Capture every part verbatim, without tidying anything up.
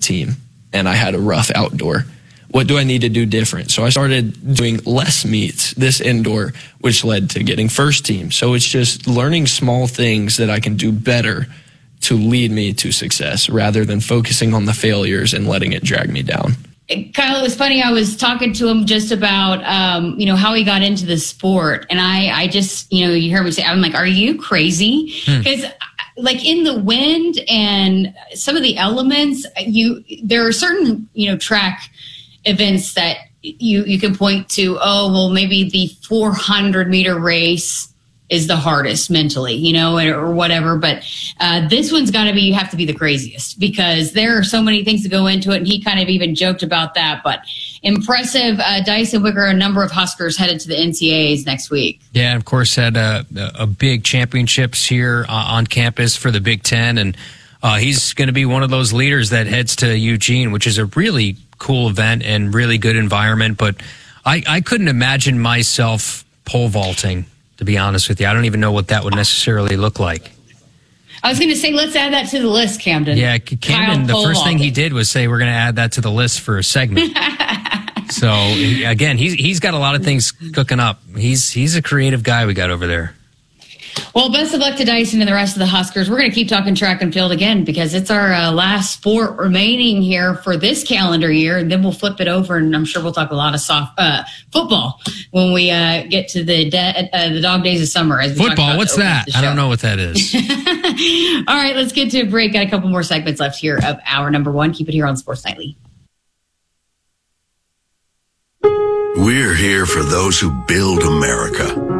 team and I had a rough outdoor. What do I need to do different? So I started doing less meets this indoor, which led to getting first team. So it's just learning small things that I can do better to lead me to success rather than focusing on the failures and letting it drag me down. Kyle, it was funny. I was talking to him just about, um, you know, how he got into the sport. And I, I just, you know, you heard me say, I'm like, are you crazy? Because hmm. like in the wind and some of the elements, you, there are certain, you know, track events that you, you can point to, oh, well, maybe the four hundred meter race is the hardest mentally, you know, or whatever. But uh, this one's got to be, you have to be the craziest because there are so many things that go into it. And he kind of even joked about that. But impressive. Uh, Dyson Wicker, a number of Huskers headed to the N C A As next week. Yeah, and of course had a, a big championships here uh, on campus for the Big Ten. And uh, he's going to be one of those leaders that heads to Eugene, which is a really cool event and really good environment. But I, I couldn't imagine myself pole vaulting. To be honest with you, I don't even know what that would necessarily look like. I was going to say, let's add that to the list, Camden. Yeah, Camden, Kyle the first thing he did was say, we're going to add that to the list for a segment. So, again, he's he's got a lot of things cooking up. He's he's a creative guy we got over there. Well, best of luck to Dyson and the rest of the Huskers. We're going to keep talking track and field again because it's our uh, last sport remaining here for this calendar year, and then we'll flip it over, and I'm sure we'll talk a lot of soft uh, football when we uh, get to the de- uh, the dog days of summer. As we football, what's that? I don't know what that is. All right, let's get to a break. Got a couple more segments left here of hour number one. Keep it here on Sports Nightly. We're here for those who build America.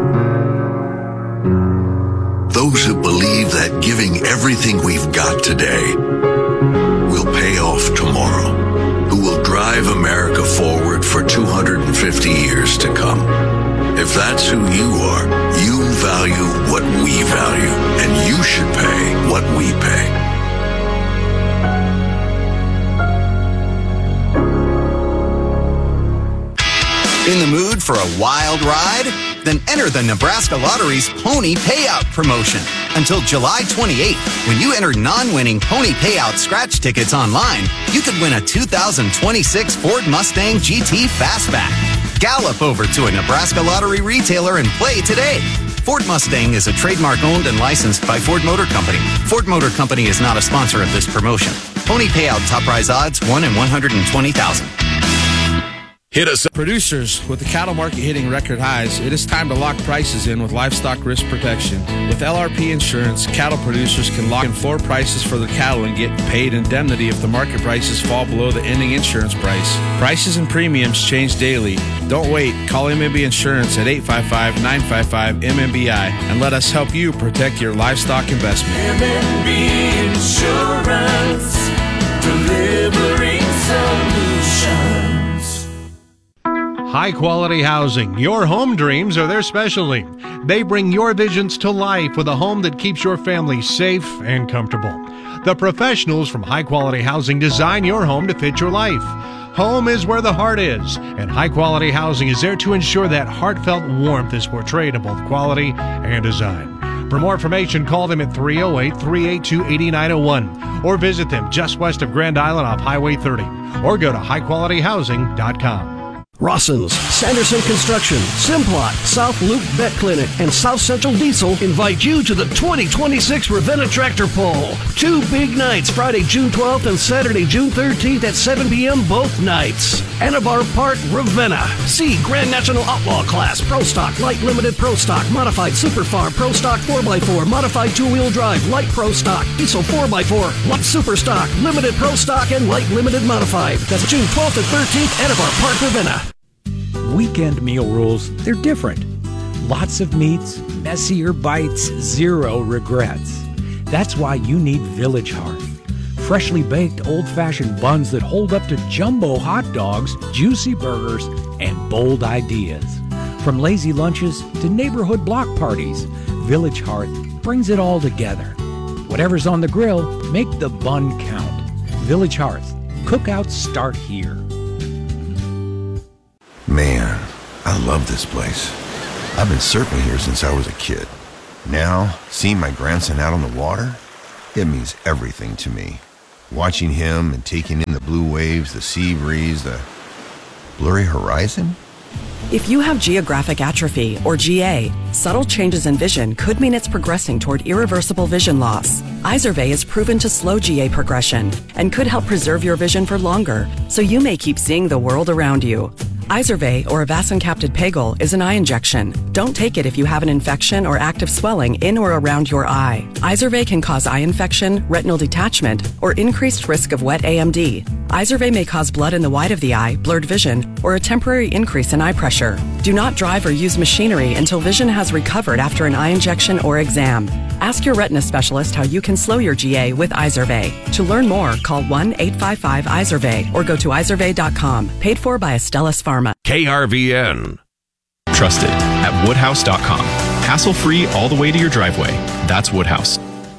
Those who believe that giving everything we've got today will pay off tomorrow, who will drive America forward for two hundred fifty years to come. If that's who you are, you value what we value, and you should pay what we pay. In the mood for a wild ride? Then enter the Nebraska Lottery's Pony Payout promotion. Until July twenty-eighth, when you enter non-winning Pony Payout scratch tickets online, you could win a two thousand twenty-six Ford Mustang G T Fastback. Gallop over to a Nebraska Lottery retailer and play today. Ford Mustang is a trademark owned and licensed by Ford Motor Company. Ford Motor Company is not a sponsor of this promotion. Pony Payout top prize odds one in one hundred twenty thousand. Hit us. Producers, with the cattle market hitting record highs, it is time to lock prices in with livestock risk protection. With L R P Insurance, cattle producers can lock in floor prices for their cattle and get paid indemnity if the market prices fall below the ending insurance price. Prices and premiums change daily. Don't wait. Call M M B Insurance at eight five five, nine five five, M M B I and let us help you protect your livestock investment. M M B Insurance, delivering solutions. High-quality housing. Your home dreams are their specialty. They bring your visions to life with a home that keeps your family safe and comfortable. The professionals from High Quality Housing design your home to fit your life. Home is where the heart is, and High Quality Housing is there to ensure that heartfelt warmth is portrayed in both quality and design. For more information, call them at three oh eight, three eight two, eight nine oh one or visit them just west of Grand Island off Highway thirty or go to high quality housing dot com. Rossins, Sanderson Construction, Simplot, South Loop Vet Clinic, and South Central Diesel invite you to the twenty twenty-six Ravenna Tractor Pull. Two big nights, Friday, June twelfth and Saturday, June thirteenth at seven p.m. both nights. Anabar Park, Ravenna. See Grand National Outlaw Class, Pro Stock, Light Limited Pro Stock, Modified Super Farm, Pro Stock four by four, Modified two-wheel drive, Light Pro Stock, Diesel four by four, Light Super Stock, Limited Pro Stock, and Light Limited Modified. That's June twelfth and thirteenth, Anabar Park, Ravenna. Weekend meal rules, they're different. Lots of meats, messier bites, zero regrets. That's why you need Village Hearth. Freshly baked old-fashioned buns that hold up to jumbo hot dogs, juicy burgers, and bold ideas. From lazy lunches to neighborhood block parties, Village Hearth brings it all together. Whatever's on the grill, make the bun count. Village Hearth. Cookouts start here. Man, I love this place. I've been surfing here since I was a kid. Now, seeing my grandson out on the water, it means everything to me. watching him and taking in the blue waves, the sea breeze, the blurry horizon? If you have geographic atrophy, or G A, subtle changes in vision could mean it's progressing toward irreversible vision loss. Izervay is proven to slow G A progression and could help preserve your vision for longer, so you may keep seeing the world around you. Izervay, or avacincaptad pegol, is an eye injection. Don't take it if you have an infection or active swelling in or around your eye. Izervay can cause eye infection, retinal detachment, or increased risk of wet A M D. Izervay may cause blood in the white of the eye, blurred vision, or a temporary increase in eye pressure. Do not drive or use machinery until vision has recovered after an eye injection or exam. Ask your retina specialist how you can slow your G A with Izervay. To learn more, call one eight five five Izervay or go to izervay dot com. Paid for by Astellas Pharma. K R V N. Trusted at woodhouse dot com. Hassle-free all the way to your driveway. That's Woodhouse.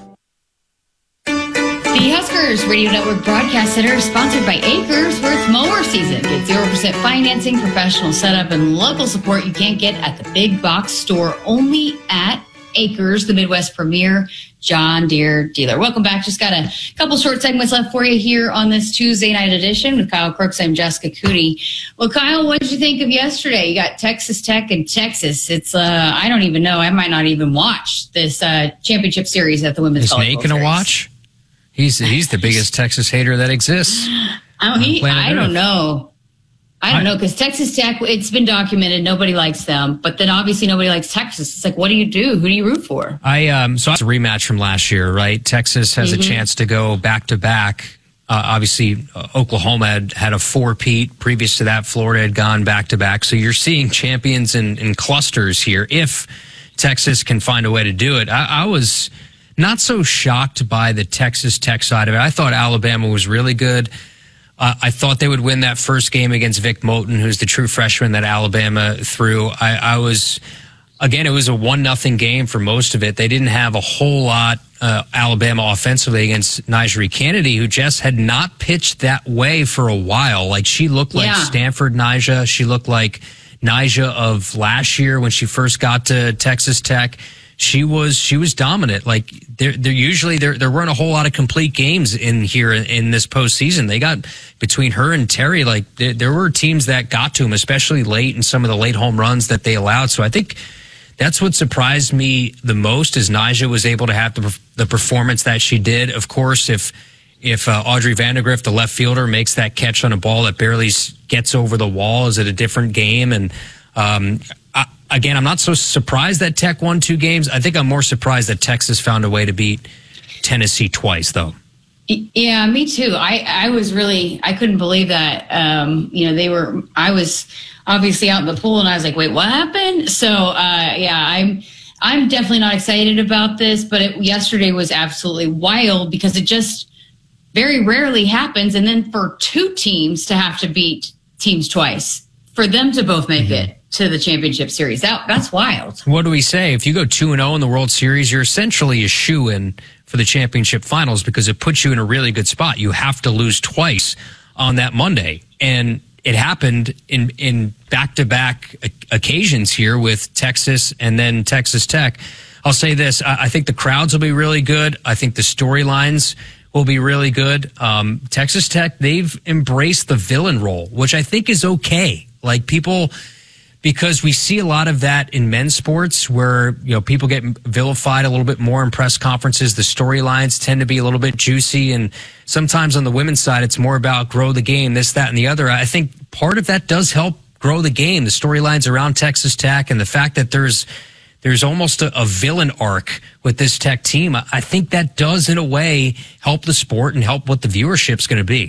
The Huskers Radio Network Broadcast Center is sponsored by Acres, where it's mower season. Get zero percent financing, professional setup, and local support you can't get at the big box store. Only at Acres, the Midwest premier John Deere dealer. Welcome back. Just got a couple short segments left for you here on this Tuesday night edition with Kyle Crooks. I'm Jessica Cooney. Well, Kyle, what did you think of yesterday? You got Texas Tech and Texas. It's, uh, I don't even know. I might not even watch this uh, championship series at the Women's Is College Nate World going to Series. watch? He's he's the biggest Texas hater that exists. I, he, I don't Earth. know. I don't know, because Texas Tech, it's been documented. Nobody likes them. But then obviously nobody likes Texas. It's like, what do you do? Who do you root for? I um so it's a rematch from last year, right? Texas has Mhm. a chance to go back to back. Uh, obviously, uh, Oklahoma had, had a four-peat. Previous to that, Florida had gone back to back. So you're seeing champions in, in clusters here. If Texas can find a way to do it, I, I was not so shocked by the Texas Tech side of it. I thought Alabama was really good. Uh, I thought they would win that first game against Vic Moten, who's the true freshman that Alabama threw. I, I was, again, it was a one nothing game for most of it. They didn't have a whole lot, uh, Alabama offensively against Nyjah Kennedy, who just had not pitched that way for a while. Like, she looked like Yeah. Stanford Nyjah. She looked like Nyjah of last year when she first got to Texas Tech. She was she was dominant. Like, they're they're usually there there weren't a whole lot of complete games in here in, in this postseason. They got between her and Terry, like there, there were teams that got to them, especially late in some of the late home runs that they allowed. So I think that's what surprised me the most is Nyjah was able to have the the performance that she did. Of course, if if uh, Audrey Vandegrift, the left fielder, makes that catch on a ball that barely gets over the wall, is it a different game? And um, I, Again, I'm not so surprised that Tech won two games. I think I'm more surprised that Texas found a way to beat Tennessee twice, though. Yeah, me too. I, I was really, I couldn't believe that. Um, you know, they were, I was obviously out in the pool and I was like, wait, what happened? So, uh, yeah, I'm, I'm definitely not excited about this, but it, yesterday was absolutely wild because it just very rarely happens. And then for two teams to have to beat teams twice, for them to both make mm-hmm. it to the championship series. That that's wild. What do we say? If you go two and oh in the World Series, you're essentially a shoo-in for the championship finals because it puts you in a really good spot. You have to lose twice on that Monday. And it happened in, in back-to-back occasions here with Texas and then Texas Tech. I'll say this. I, I think the crowds will be really good. I think the storylines will be really good. Um, Texas Tech, they've embraced the villain role, which I think is okay. Like, people... Because we see a lot of that in men's sports where, you know, people get vilified a little bit more in press conferences. The storylines tend to be a little bit juicy. And sometimes on the women's side, it's more about grow the game, this, that, and the other. I think part of that does help grow the game, the storylines around Texas Tech and the fact that there's there's almost a, a villain arc with this Tech team. I think that does, in a way, help the sport and help what the viewership's going to be.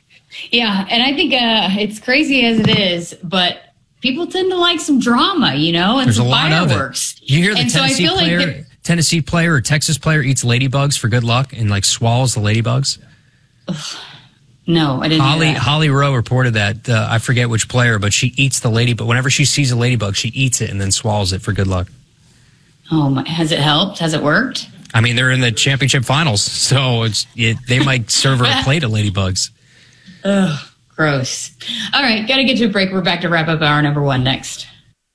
Yeah, and I think uh, it's crazy as it is, but people tend to like some drama, you know, and There's some a lot fireworks. Of it. You hear the and Tennessee so I feel player, like Tennessee player or Texas player eats ladybugs for good luck and like swallows the ladybugs? Ugh, no, I didn't. Holly hear that. Holly Rowe reported that. Uh, I forget which player, but she eats the ladybug. Whenever she sees a ladybug, she eats it and then swallows it for good luck. Oh, my, has it helped? Has it worked? I mean, they're in the championship finals, so it's it, they might serve her a plate of ladybugs. Ugh, gross. All right, got to get to a break. We're back to wrap up hour number one next.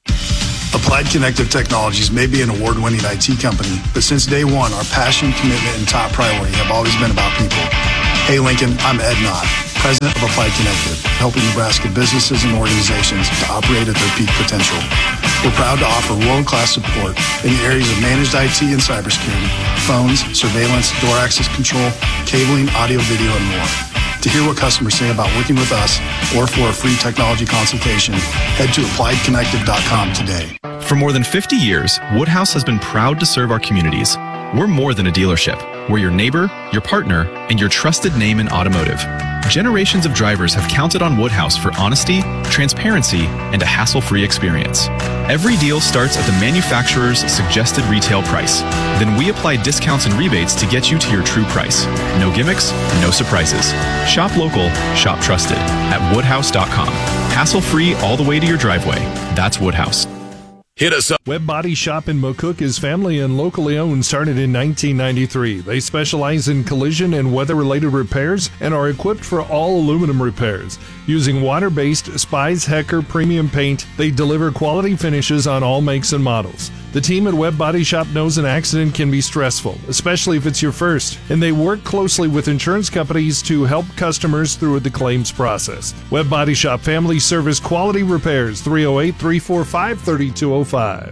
Applied Connective Technologies may be an award-winning I T company, but since day one, our passion, commitment, and top priority have always been about people. Hey Lincoln, I'm Ed Knott, President of Applied Connected, helping Nebraska businesses and organizations to operate at their peak potential. We're proud to offer world-class support in the areas of managed I T and cybersecurity, phones, surveillance, door access control, cabling, audio, video, and more. To hear what customers say about working with us or for a free technology consultation, head to applied connected dot com today. For more than fifty years, Woodhouse has been proud to serve our communities. We're more than a dealership. We're your neighbor, your partner, and your trusted name in automotive. Generations of drivers have counted on Woodhouse for honesty, transparency, and a hassle-free experience. Every deal starts at the manufacturer's suggested retail price. Then we apply discounts and rebates to get you to your true price. No gimmicks, no surprises. Shop local, shop trusted at woodhouse dot com. Hassle-free all the way to your driveway. That's Woodhouse. Hit us up. Webb Body Shop in McCook is family and locally owned, started in nineteen ninety-three. They specialize in collision and weather-related repairs and are equipped for all aluminum repairs. Using water-based Spies Hecker premium paint, they deliver quality finishes on all makes and models. The team at Webb Body Shop knows an accident can be stressful, especially if it's your first, and they work closely with insurance companies to help customers through the claims process. Webb Body Shop Family Service Quality Repairs, three oh eight, three four five, three two oh five.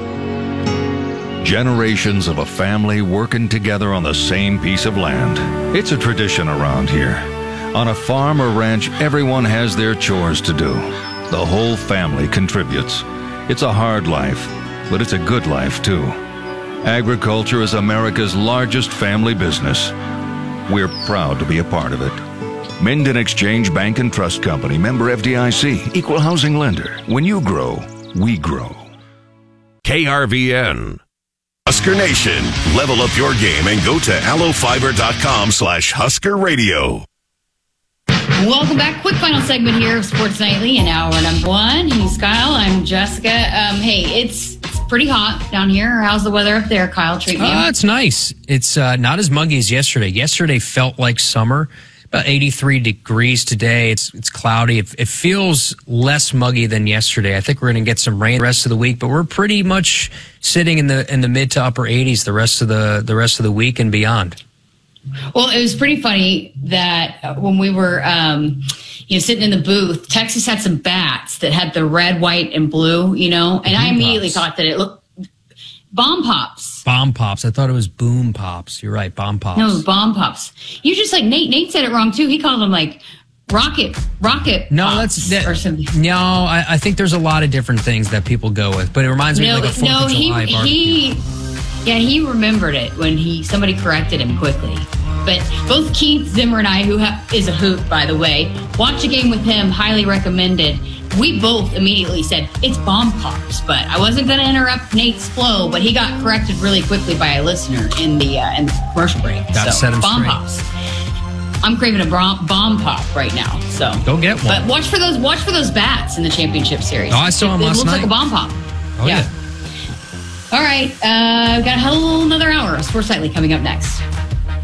Generations of a family working together on the same piece of land. It's a tradition around here. On a farm or ranch, everyone has their chores to do. The whole family contributes. It's a hard life, but it's a good life, too. Agriculture is America's largest family business. We're proud to be a part of it. Minden Exchange Bank and Trust Company, member F D I C, equal housing lender. When you grow, we grow. K R V N. Husker Nation, level up your game and go to allofiber.com slash Husker Radio. Welcome back. Quick final segment here of Sports Nightly in hour number one. He's Kyle. I'm Jessica. Um, hey, it's it's pretty hot down here. How's the weather up there, Kyle? Treat me. Uh, it's nice. It's uh, not as muggy as yesterday. Yesterday felt like summer. About eighty-three degrees today. It's it's cloudy. It, it feels less muggy than yesterday. I think we're going to get some rain the rest of the week, but we're pretty much sitting in the in the mid to upper eighties the rest of the the rest of the week and beyond. Well, it was pretty funny that when we were, um, you know, sitting in the booth, Texas had some bats that had the red, white, and blue, you know, and I immediately thought that it looked bomb pops. Bomb pops. I thought it was boom pops. You're right, bomb pops. No, bomb pops. You just like Nate. Nate said it wrong too. He called them like rocket, rocket. No, pops that's that, or something. No, I, I think there's a lot of different things that people go with, but it reminds me No, of like a Fourth no, of July he barbecue. he. Yeah, he remembered it when he somebody corrected him quickly. But both Keith Zimmer and I, who ha- is a hoot, by the way, watched a game with him, highly recommended. We both immediately said, it's bomb pops. But I wasn't going to interrupt Nate's flow, but he got corrected really quickly by a listener in the, uh, in the commercial break. Gotta so, set him bomb straight. pops. I'm craving a bomb, bomb pop right now. So Go get one. But watch for those watch for those bats in the championship series. Oh, I saw it, him it last looks like night. a bomb pop. Oh, yeah. All right, uh, got a whole another hour of Sports Nightly coming up next.